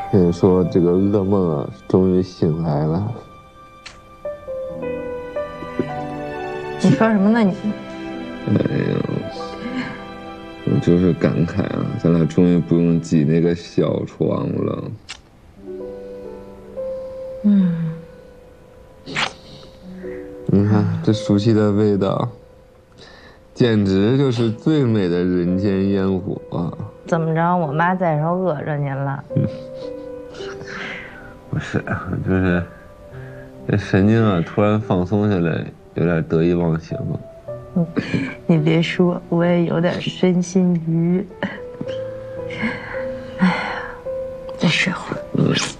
跟你说，这个噩梦啊，终于醒来了。 你说什么呢你？ 哎呦，我就是感慨啊，咱俩终于不用挤那个小床了。你看这熟悉的味道，简直就是最美的人间烟火啊！ 怎么着？我妈在时候饿着您了？ 不是，就是这神经啊，突然放松下来，有点得意忘形了。 你别说，我也有点身心愉。哎呀，再睡会儿。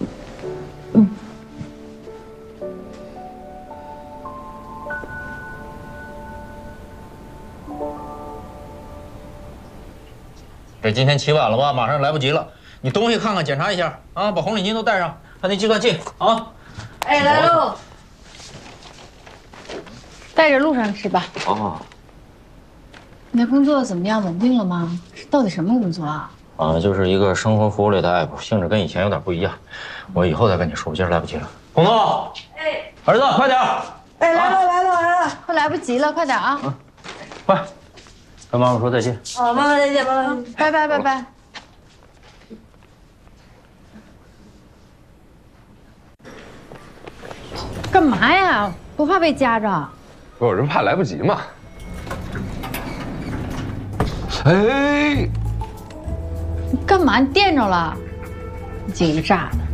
这今天起晚了吧？马上来不及了。你东西看看，检查一下啊，把红领巾都带上，还那计算器啊。 哎，来喽！带着路上吃吧。 哦。 你的工作怎么样？稳定了吗？到底什么工作啊？ 就是一个生活服务类的 app， 性质跟以前有点不一样。我以后再跟你说，我今儿来不及了。红豆，哎，儿子，快点！ 哎，来了！ 快来不及了，快点啊！ 快，跟妈妈说再见。 好，妈妈再见，妈妈。 拜拜拜拜。干嘛呀？不怕被夹着？ 我是怕来不及嘛。哎， 你干嘛？你垫着了？你紧着炸呢。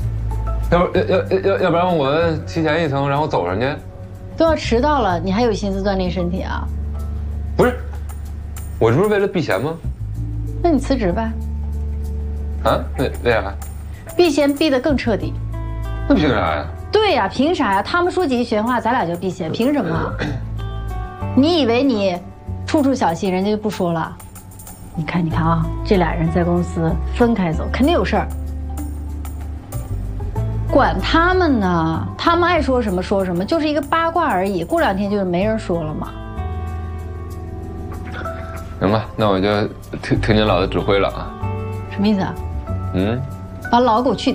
要不然我们提前一层，然后走上去。 都要迟到了，你还有心思锻炼身体啊？ 不是，我这不是为了避嫌吗？ 那你辞职呗。 啊？为啥？ 避嫌避得更彻底。 那凭啥呀？ 对呀，凭啥呀？他们说几句闲话，咱俩就避嫌，凭什么？你以为你处处小心，人家就不说了？你看啊，这俩人在公司分开走，肯定有事儿。管他们呢，他们爱说什么说什么，就是一个八卦而已。过2天就是没人说了嘛。 行吧，那我就听您老的指挥了啊。 什么意思啊？ 嗯， 把老给我去掉。